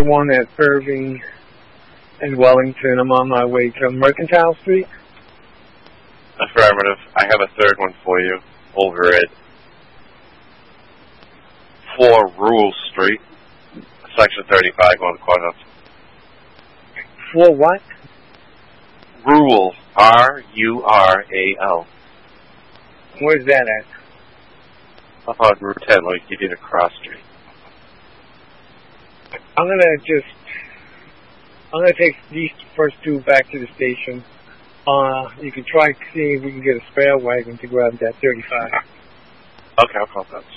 one at Irving and Wellington. I'm on my way to Mercantile Street. Affirmative. I have a third one for you over at 4 Rule Street, Section 35 on the courthouse. 4 what? Rural. R-U-R-A-L. Where's that at? Up on Route 10, like you did a cross street. I'm gonna take these first 2 back to the station. You can try seeing if we can get a spare wagon to grab that 35. Okay, I'll call that.